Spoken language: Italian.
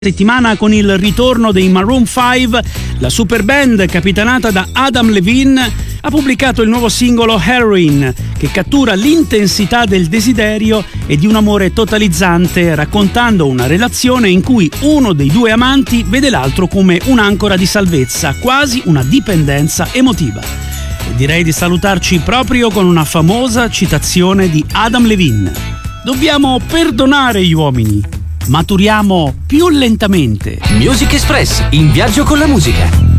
Settimana con il ritorno dei Maroon 5, la super band capitanata da Adam Levine ha pubblicato il nuovo singolo Heroin, che cattura l'intensità del desiderio e di un amore totalizzante, raccontando una relazione in cui uno dei due amanti vede l'altro come un'ancora di salvezza, quasi una dipendenza emotiva. E direi di salutarci proprio con una famosa citazione di Adam Levine: dobbiamo perdonare gli uomini, maturiamo più lentamente. Music Express, in viaggio con la musica.